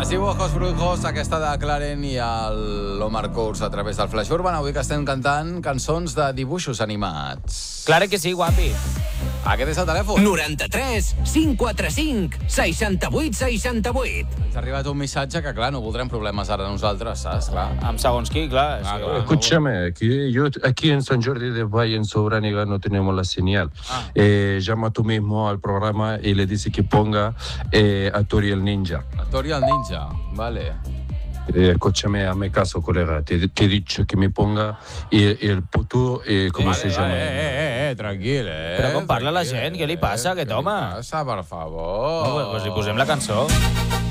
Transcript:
Es diu Ojos Brujos, aquesta de Claren i l'Omar Kurz a través del Flash Urban. Avui que estem cantant cançons de dibuixos animats. Claro que sí, guapi. Aquest és el telèfon. 93 545 68 68. Ens ha arribat un missatge que, clar, no voldrem problemes ara nosaltres, saps? Clar. Amb segons qui, clar. Ah, Sí. clar. Escúchame, aquí en San Jordi de Valle, en Sobrániga, no tenemos la señal. Llama tú mismo al programa y le dice que ponga a Tori el Ninja. A Tori el Ninja, vale. Escúchame, hazme caso, colega. Te he dicho que me ponga el puto, ¿cómo se llama? Tranquil, Però com parla la gent? Què li passa, aquest home? Què passa, per favor? Doncs li posem la cançó.